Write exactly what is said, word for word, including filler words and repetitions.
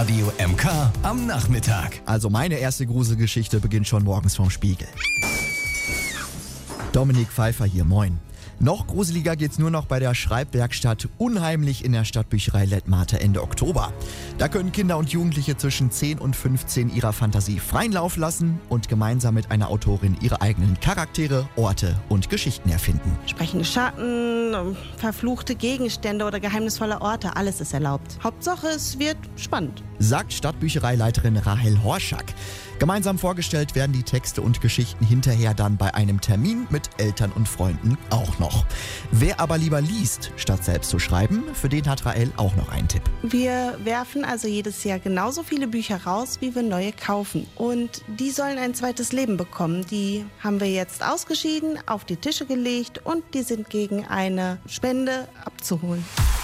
Radio M K am Nachmittag. Also meine erste Gruselgeschichte beginnt schon morgens vom Spiegel. Dominik Pfeiffer hier, moin. Noch gruseliger geht's nur noch bei der Schreibwerkstatt Unheimlich in der Stadtbücherei Lettmate Ende Oktober. Da können Kinder und Jugendliche zwischen zehn und fünfzehn ihrer Fantasie freien Lauf lassen und gemeinsam mit einer Autorin ihre eigenen Charaktere, Orte und Geschichten erfinden. Sprechende Schatten, verfluchte Gegenstände oder geheimnisvolle Orte, alles ist erlaubt. Hauptsache, es wird spannend. Sagt Stadtbüchereileiterin Rahel Horschack. Gemeinsam vorgestellt werden die Texte und Geschichten hinterher dann bei einem Termin mit Eltern und Freunden auch noch. Wer aber lieber liest, statt selbst zu schreiben, für den hat Rahel auch noch einen Tipp. Wir werfen also jedes Jahr genauso viele Bücher raus, wie wir neue kaufen. Und die sollen ein zweites Leben bekommen. Die haben wir jetzt ausgeschieden, auf die Tische gelegt und die sind gegen eine Spende abzuholen.